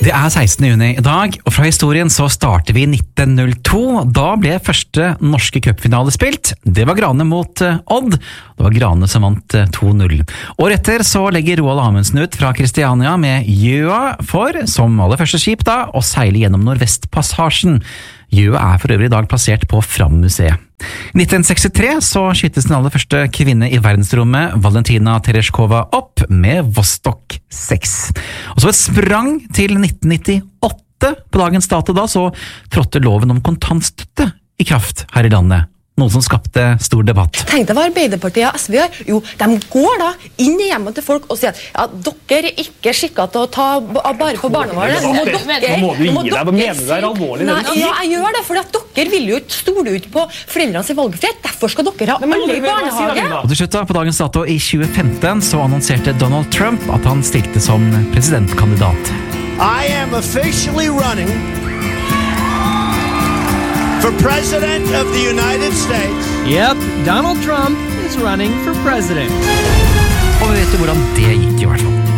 Det 16. juni I dag, og fra historien så starter vi I 1902. Da ble første norske cupfinale spilt. Det var Grane mot Odd. Det var Grane som vant 2-0. Året etter så legger Roald Amundsen ut fra Kristiania med Gjøa for, som aller første skip da, å seile gjennom Nordvestpassasjen. Gjøa for øvrig I dag plassert på Fram-museet. I 1963 så skyttes den aller første kvinne I verdensrommet, Valentina Tereshkova, opp med Vostok 6. Og så et sprang til 1998. På dagens dato da så trådte loven om kontantstøtte I kraft her I landet. Noe som skapte stor debatt. Tenk deg hva Arbeiderpartiet og SV gjør. Jo, de går da inn I hjemmet til folk og sier at ja, dere ikke skikket til å ta bare på barnevernet. Nå må du gi deg, hva mener du alvorlig? Nei, ja, jeg gjør det, for at dere vil jo ikke stole ut på foreldrenes valgfrihet. Derfor skal dere ha alle I barnehage. Og til slutt da, på dagens dato I 2015 så annonserte Donald Trump at han stilte som presidentkandidat. I am officially running for President of the United States. Yep, Donald Trump is running for president. Og vi vet jo hvordan det gikk I hvert fall.